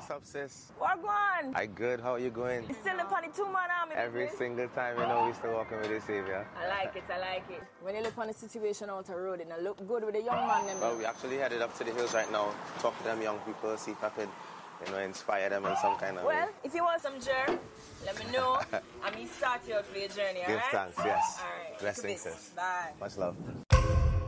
What's up, sis? What going? I good. How are you going? You still up on the two-man army? Every single time, you know, we still walking with the Savior. I like it, I like it. When you look on the situation out the road, it look good with the young man. Them. Well, we actually headed up to the hills right now, talk to them young people, see if I could, you know, inspire them in some kind of Well, way. if you want some germ, let me know. I mean, start you out for your journey, Give alright? thanks, yes. Alright. Blessings, sis. Bye. Much love.